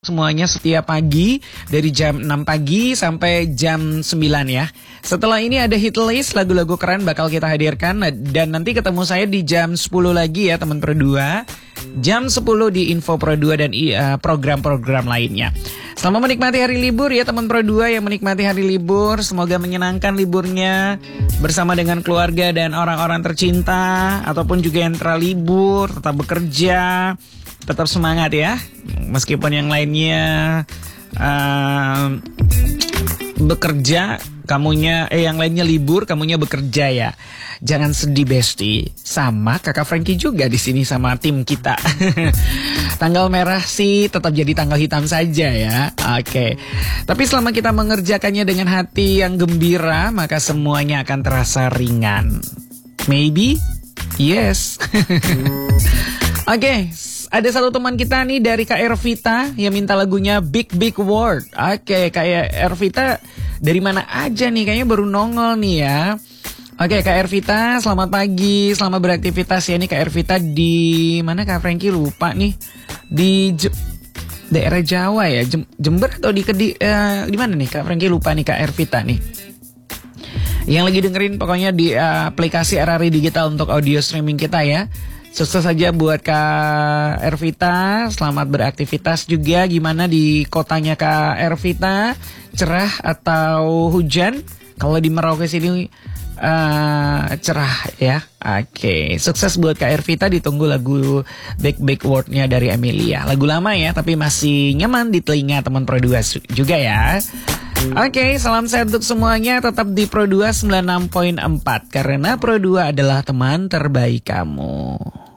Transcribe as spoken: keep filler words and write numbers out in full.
Semuanya setiap pagi dari jam enam pagi sampai jam sembilan ya. Setelah ini ada hit list lagu-lagu keren bakal kita hadirkan. Dan nanti ketemu saya di jam sepuluh lagi ya teman Pro dua. Jam sepuluh di Info Pro dua dan uh, program-program lainnya. Selamat menikmati hari libur ya teman Pro dua yang menikmati hari libur. Semoga menyenangkan liburnya bersama dengan keluarga dan orang-orang tercinta. Ataupun juga yang telah libur, tetap bekerja. Tetap semangat ya, meskipun yang lainnya uh, bekerja, kamunya eh yang lainnya libur, kamunya bekerja ya. Jangan sedih Besti, sama kakak Frankie juga di sini sama tim kita. Tanggal merah sih tetap jadi tanggal hitam saja ya. Oke, tapi selama kita mengerjakannya dengan hati yang gembira, maka semuanya akan terasa ringan. Maybe, yes. Oke. Ada satu teman kita nih dari Kak Ervita yang minta lagunya Big Big World. Oke, Kak Ervita dari mana aja nih? Kayaknya baru nongol nih ya. Oke, Kak Ervita, selamat pagi, selamat beraktivitas ya nih Kak Ervita di mana Kak Frankie lupa nih. Di Je- daerah Jawa ya, Jem- Jember atau di Kedi uh, di mana nih Kak Frankie lupa nih Kak Ervita nih. Yang lagi dengerin pokoknya di uh, aplikasi R R I Digital untuk audio streaming kita ya. Sukses saja buat Kak Ervita, selamat beraktivitas juga. Gimana di kotanya Kak Ervita, cerah atau hujan? Kalau di Merauke sini uh, cerah ya. Oke, sukses buat Kak Ervita, ditunggu lagu Big Big World-nya dari Emilia. Lagu lama ya, tapi masih nyaman di telinga teman Pro dua juga ya. Oke, salam sehat untuk semuanya. Tetap di Pro dua sembilan puluh enam koma empat karena Pro dua adalah teman terbaik kamu.